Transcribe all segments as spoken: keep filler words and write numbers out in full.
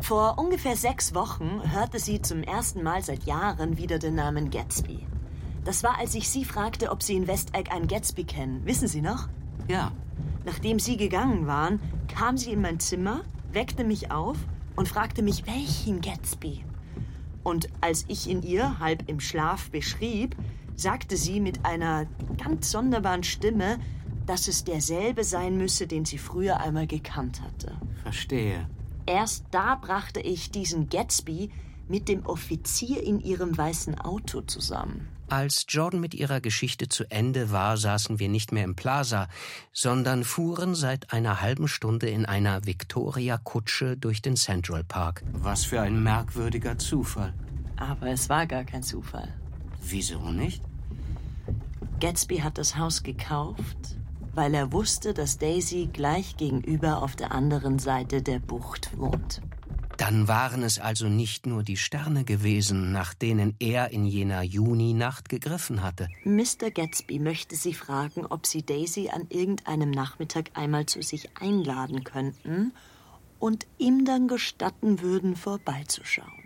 Vor ungefähr sechs Wochen hörte sie zum ersten Mal seit Jahren wieder den Namen Gatsby. Das war, als ich sie fragte, ob sie in Westegg einen Gatsby kennen. Wissen Sie noch? Ja. Nachdem Sie gegangen waren, kam sie in mein Zimmer, weckte mich auf und fragte mich, welchen Gatsby? Und als ich ihn ihr halb im Schlaf beschrieb, sagte sie mit einer ganz sonderbaren Stimme, dass es derselbe sein müsse, den sie früher einmal gekannt hatte. Verstehe. Erst da brachte ich diesen Gatsby mit dem Offizier in ihrem weißen Auto zusammen. Als Jordan mit ihrer Geschichte zu Ende war, saßen wir nicht mehr im Plaza, sondern fuhren seit einer halben Stunde in einer Victoria-Kutsche durch den Central Park. Was für ein merkwürdiger Zufall. Aber es war gar kein Zufall. Wieso nicht? Gatsby hat das Haus gekauft, weil er wusste, dass Daisy gleich gegenüber auf der anderen Seite der Bucht wohnt. Dann waren es also nicht nur die Sterne gewesen, nach denen er in jener Juninacht gegriffen hatte. Mister Gatsby möchte Sie fragen, ob Sie Daisy an irgendeinem Nachmittag einmal zu sich einladen könnten und ihm dann gestatten würden, vorbeizuschauen.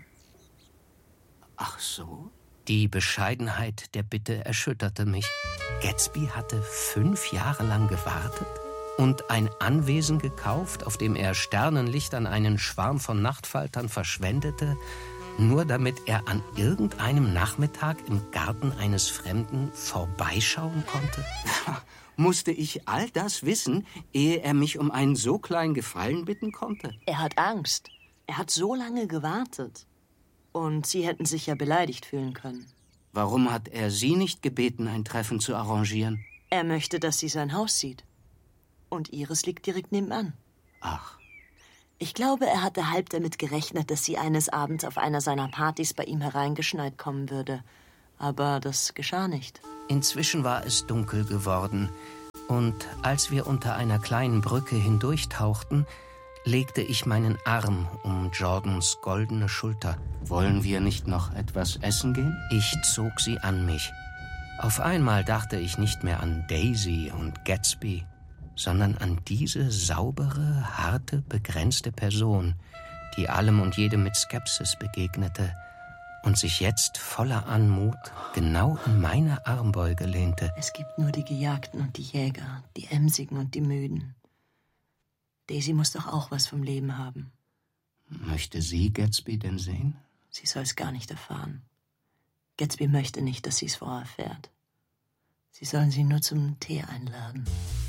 Ach so? Die Bescheidenheit der Bitte erschütterte mich. Gatsby hatte fünf Jahre lang gewartet und ein Anwesen gekauft, auf dem er Sternenlicht an einen Schwarm von Nachtfaltern verschwendete, nur damit er an irgendeinem Nachmittag im Garten eines Fremden vorbeischauen konnte? Musste ich all das wissen, ehe er mich um einen so kleinen Gefallen bitten konnte? Er hat Angst. Er hat so lange gewartet. Und Sie hätten sich ja beleidigt fühlen können. Warum hat er Sie nicht gebeten, ein Treffen zu arrangieren? Er möchte, dass sie sein Haus sieht. Und Ihres liegt direkt nebenan. Ach. Ich glaube, er hatte halb damit gerechnet, dass sie eines Abends auf einer seiner Partys bei ihm hereingeschneit kommen würde. Aber das geschah nicht. Inzwischen war es dunkel geworden. Und als wir unter einer kleinen Brücke hindurchtauchten, legte ich meinen Arm um Jordans goldene Schulter. Wollen wir nicht noch etwas essen gehen? Ich zog sie an mich. Auf einmal dachte ich nicht mehr an Daisy und Gatsby, sondern an diese saubere, harte, begrenzte Person, die allem und jedem mit Skepsis begegnete und sich jetzt voller Anmut genau in meine Armbeuge lehnte. Es gibt nur die Gejagten und die Jäger, die Emsigen und die Müden. Daisy muss doch auch was vom Leben haben. Möchte sie Gatsby denn sehen? Sie soll es gar nicht erfahren. Gatsby möchte nicht, dass sie es vorher erfährt. Sie sollen sie nur zum Tee einladen.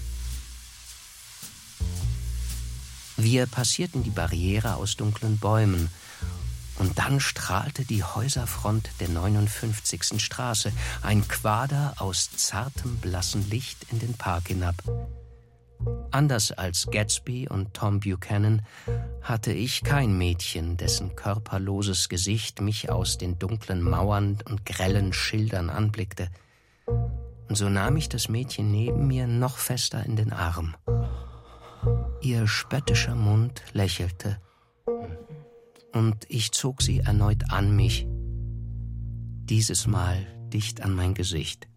Wir passierten die Barriere aus dunklen Bäumen und dann strahlte die Häuserfront der neunundfünfzigsten Straße, ein Quader aus zartem, blassem Licht in den Park hinab. Anders als Gatsby und Tom Buchanan hatte ich kein Mädchen, dessen körperloses Gesicht mich aus den dunklen Mauern und grellen Schildern anblickte. Und so nahm ich das Mädchen neben mir noch fester in den Arm. Ihr spöttischer Mund lächelte, und ich zog sie erneut an mich, dieses Mal dicht an mein Gesicht.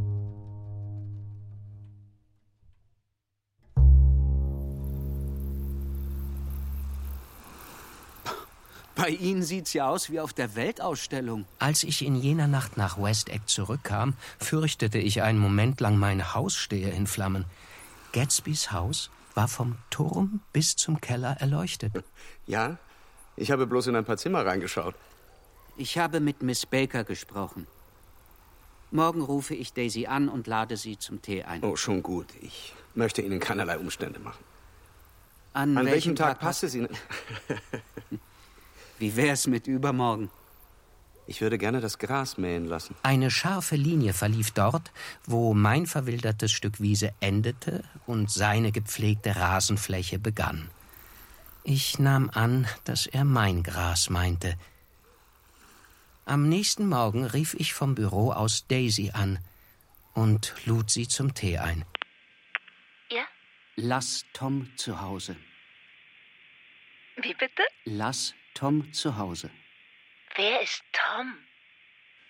Bei Ihnen sieht's ja aus wie auf der Weltausstellung. Als ich in jener Nacht nach Westegg zurückkam, fürchtete ich einen Moment lang, mein Haus stehe in Flammen. Gatsbys Haus war vom Turm bis zum Keller erleuchtet. Ja, ich habe bloß in ein paar Zimmer reingeschaut. Ich habe mit Miss Baker gesprochen. Morgen rufe ich Daisy an und lade sie zum Tee ein. Oh, schon gut. Ich möchte Ihnen keinerlei Umstände machen. An, An welchem, welchem Tag, Tag passte sie? Wie wär's mit übermorgen? Ich würde gerne das Gras mähen lassen. Eine scharfe Linie verlief dort, wo mein verwildertes Stück Wiese endete und seine gepflegte Rasenfläche begann. Ich nahm an, dass er mein Gras meinte. Am nächsten Morgen rief ich vom Büro aus Daisy an und lud sie zum Tee ein. Ja? Lass Tom zu Hause. Wie bitte? Lass Tom zu Hause. Wer ist Tom?